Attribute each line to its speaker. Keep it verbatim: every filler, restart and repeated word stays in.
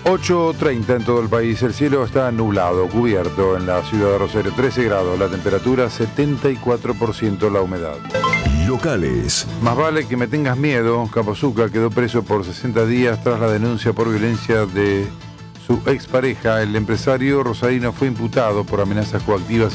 Speaker 1: ocho treinta en todo el país, el cielo está nublado, cubierto en la ciudad de Rosario, trece grados, la temperatura setenta y cuatro por ciento la humedad.
Speaker 2: Locales.
Speaker 1: Más vale que me tengas miedo, Capozuca quedó preso por sesenta días tras la denuncia por violencia de su expareja. El empresario rosarino fue imputado por amenazas coactivas